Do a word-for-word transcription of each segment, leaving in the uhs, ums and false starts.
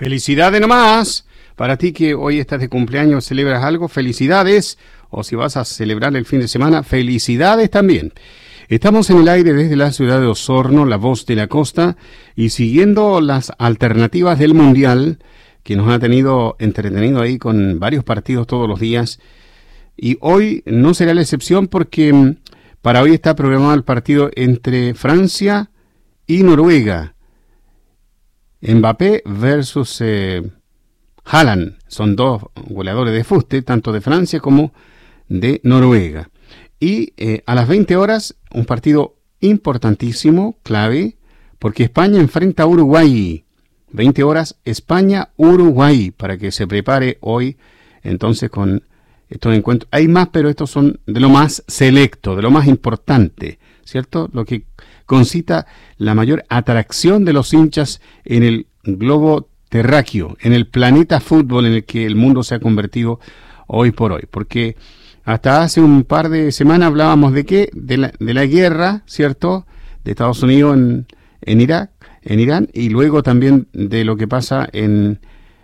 Felicidades nomás. Para ti que hoy estás de cumpleaños, celebras algo, felicidades. O si vas a celebrar el fin de semana, felicidades también. Estamos en el aire desde la ciudad de Osorno, la voz de la costa, y siguiendo las alternativas del Mundial, que nos ha tenido entretenido ahí con varios partidos todos los días. Y hoy no será la excepción porque para hoy está programado el partido entre Francia y Noruega. Mbappé versus eh, Haaland. Son dos goleadores de fuste, tanto de Francia como de Noruega. Y eh, a las veinte horas, un partido importantísimo, clave, porque España enfrenta a Uruguay. veinte horas, España-Uruguay, para que se prepare hoy entonces con estos encuentros. Hay más, pero estos son de lo más selecto, de lo más importante, ¿cierto? Lo que concita la mayor atracción de los hinchas en el globo terráqueo, en el planeta fútbol en el que el mundo se ha convertido hoy por hoy. Porque hasta hace un par de semanas hablábamos de qué, de la, de la guerra, ¿cierto?, de Estados Unidos en, en Irak, en Irán, y luego también de lo que pasa en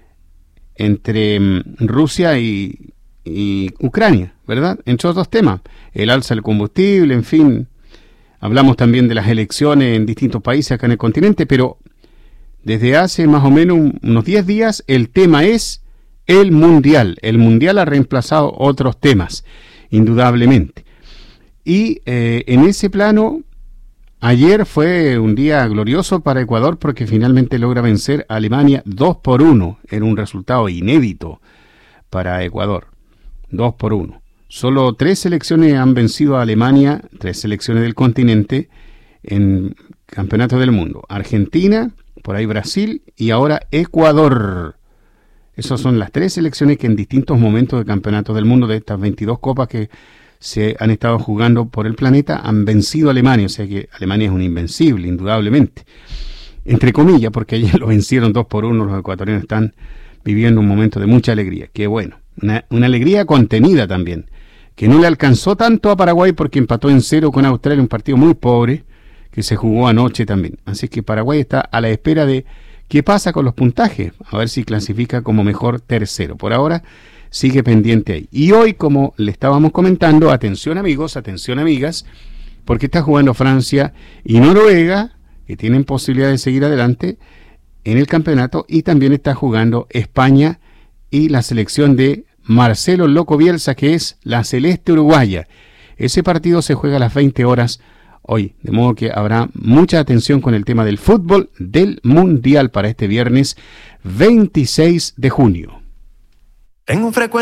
entre Rusia y, y Ucrania, ¿verdad? Entre otros temas, el alza del combustible, en fin. Hablamos también de las elecciones en distintos países acá en el continente, pero desde hace más o menos un, unos diez días el tema es el Mundial. El Mundial ha reemplazado otros temas, indudablemente. Y eh, en ese plano, ayer fue un día glorioso para Ecuador porque finalmente logra vencer a Alemania dos por uno. Era un resultado inédito para Ecuador. dos por uno. Solo tres selecciones han vencido a Alemania, tres selecciones del continente, en campeonatos del mundo. Argentina, por ahí Brasil y ahora Ecuador. Esas son las tres selecciones que en distintos momentos de campeonatos del mundo, de estas veintidós copas que se han estado jugando por el planeta, han vencido a Alemania. O sea que Alemania es un invencible, indudablemente. Entre comillas, porque ayer lo vencieron dos por uno, los ecuatorianos están viviendo un momento de mucha alegría. Qué bueno. Una, una alegría contenida también, que no le alcanzó tanto a Paraguay porque empató en cero con Australia, un partido muy pobre que se jugó anoche también. Así que Paraguay está a la espera de qué pasa con los puntajes, a ver si clasifica como mejor tercero. Por ahora sigue pendiente ahí. Y hoy, como le estábamos comentando, atención amigos, atención amigas, porque está jugando Francia y Noruega, que tienen posibilidad de seguir adelante en el campeonato, y también está jugando España y la selección de Marcelo Loco Bielsa, que es la celeste uruguaya. Ese partido se juega a las veinte horas hoy, de modo que habrá mucha atención con el tema del fútbol del Mundial para este viernes veintiséis de junio. En un frecuente